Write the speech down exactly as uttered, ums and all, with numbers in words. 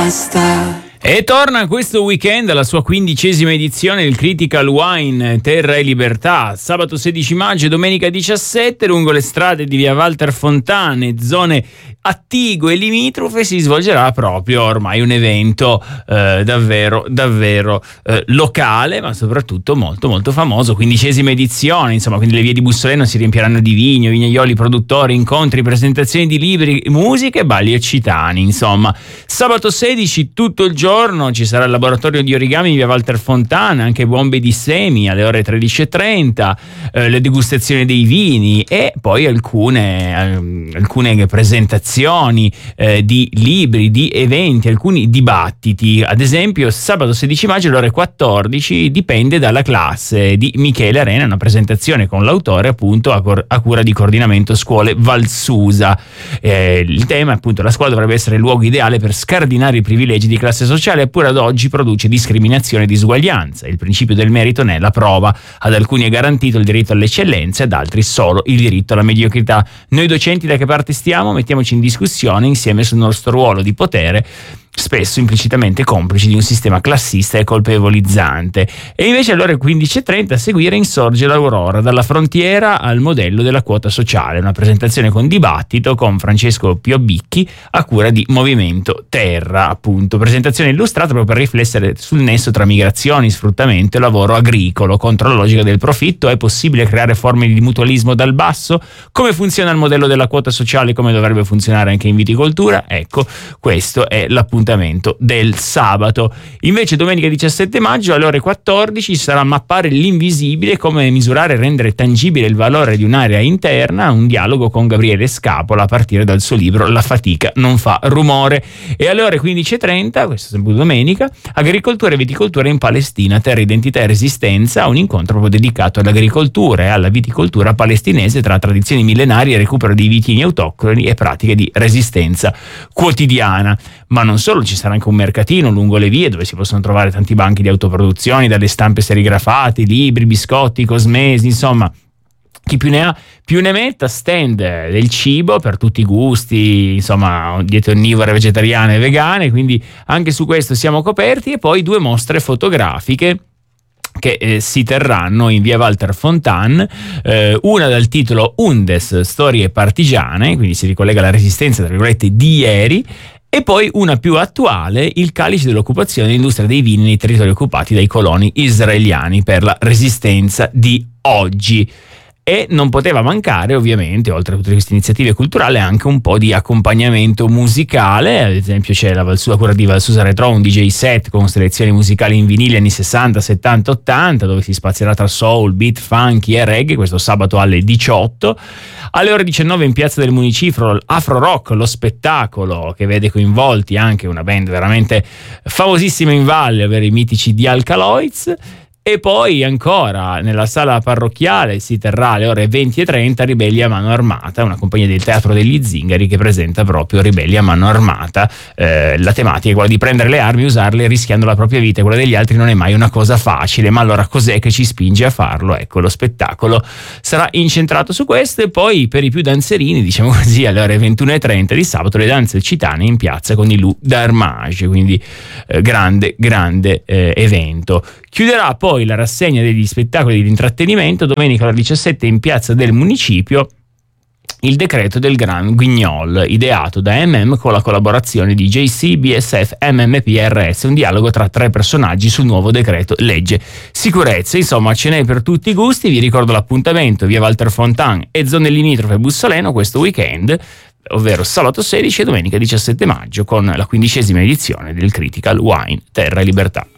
basta. E torna questo weekend alla sua quindicesima edizione il Critical Wine Terra e Libertà, sabato sedici maggio e domenica diciassette, lungo le strade di via Walter Fontane, zone attigue e limitrofe, si svolgerà proprio ormai un evento eh, davvero davvero eh, locale, ma soprattutto molto molto famoso. Quindicesima edizione, insomma, quindi le vie di Bussoleno si riempiranno di vigno, vignaioli, produttori, incontri, presentazioni di libri, musica e balli occitani. Insomma, sabato sedici tutto il giorno ci sarà il laboratorio di origami in via Walter Fontana, anche bombe di semi alle ore tredici e trenta, eh, le degustazioni dei vini e poi alcune eh, alcune presentazioni eh, di libri, di eventi, alcuni dibattiti. Ad esempio sabato sedici maggio alle ore quattordici Dipende dalla classe di Michele Arena, una presentazione con l'autore appunto a, cor- a cura di coordinamento scuole Valsusa. Eh, il tema è appunto: la scuola dovrebbe essere il luogo ideale per scardinare i privilegi di classe sociale, eppure ad oggi produce discriminazione e disuguaglianza. Il principio del merito ne è la prova. Ad alcuni è garantito il diritto all'eccellenza, ad altri solo il diritto alla mediocrità. Noi docenti da che parte stiamo? Mettiamoci in discussione insieme sul nostro ruolo di potere, spesso implicitamente complici di un sistema classista e colpevolizzante. E invece alle ore quindici e trenta a seguire Insorge l'Aurora, dalla frontiera al modello della quota sociale, una presentazione con dibattito con Francesco Piobicchi a cura di Movimento Terra, appunto. Presentazione illustrata proprio per riflettere sul nesso tra migrazioni, sfruttamento e lavoro agricolo. Contro la logica del profitto, è possibile creare forme di mutualismo dal basso? Come funziona il modello della quota sociale? Come dovrebbe funzionare anche in viticoltura? Ecco, questo è l'appuntamento del sabato. Invece domenica diciassette maggio alle ore quattordici ci sarà Mappare l'invisibile, come misurare e rendere tangibile il valore di un'area interna, un dialogo con Gabriele Scapola a partire dal suo libro La fatica non fa rumore. E alle ore quindici e trenta, questo è sempre domenica, Agricoltura e viticoltura in Palestina, terra, identità e resistenza, un incontro proprio dedicato all'agricoltura e alla viticoltura palestinese tra tradizioni millenarie, recupero dei vitigni autoctoni e pratiche di resistenza quotidiana. Ma non solo, ci sarà anche un mercatino lungo le vie dove si possono trovare tanti banchi di autoproduzioni, dalle stampe serigrafate, libri, biscotti, cosmesi, insomma chi più ne ha più ne metta. Stand del cibo per tutti i gusti, insomma diete onnivore, vegetariane e vegane, quindi anche su questo siamo coperti. E poi due mostre fotografiche che eh, si terranno in via Walter Fontan, eh, una dal titolo Undes, storie partigiane, quindi si ricollega alla resistenza tra virgolette di ieri, e poi una più attuale, il calice dell'occupazione, l'industria dei vini nei territori occupati dai coloni israeliani per la resistenza di oggi. E non poteva mancare, ovviamente, oltre a tutte queste iniziative culturali, anche un po' di accompagnamento musicale. Ad esempio c'è la Valsusa, cura di Valsusa Retro, un D J set con selezioni musicali in vinili anni sessanta, settanta, ottanta, dove si spazierà tra soul, beat, funky e reggae, questo sabato alle diciotto. Alle ore diciannove in piazza del Municipio, Afro Rock, lo spettacolo che vede coinvolti anche una band veramente famosissima in valle, ovvero i mitici The Alkaloids. E poi ancora nella sala parrocchiale si terrà alle ore venti e trenta Ribelli a mano armata, una compagnia del Teatro degli Zingari che presenta proprio Ribelli a mano armata. Eh, la tematica è quella di prendere le armi e usarle rischiando la propria vita, e quella degli altri non è mai una cosa facile, ma allora cos'è che ci spinge a farlo? Ecco, lo spettacolo sarà incentrato su questo. E poi per i più danzerini, diciamo così, alle ore ventuno e trenta di sabato le danze occitane in piazza con i Lou d'Armage, quindi eh, grande grande eh, evento. Chiuderà poi la rassegna degli spettacoli di intrattenimento domenica alle diciassette in piazza del Municipio il decreto del Gran Guignol, ideato da M M con la collaborazione di J C, B S F, M M P R S, un dialogo tra tre personaggi sul nuovo decreto legge sicurezza. Insomma, ce n'è per tutti i gusti. Vi ricordo l'appuntamento: via Walter Fontan e zone limitrofe Bussoleno questo weekend, ovvero sabato sedici e domenica diciassette maggio, con la quindicesima edizione del Critical Wine Terra e Libertà.